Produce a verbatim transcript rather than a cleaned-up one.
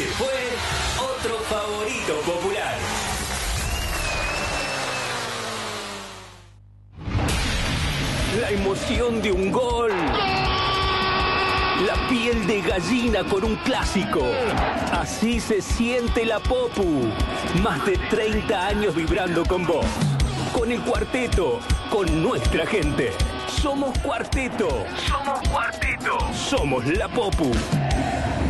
Este fue otro favorito popular. La emoción de un gol. La piel de gallina con un clásico. Así se siente la Popu. Más de treinta años vibrando con vos. Con el cuarteto. Con nuestra gente. Somos Cuarteto. Somos Cuarteto. Somos la Popu.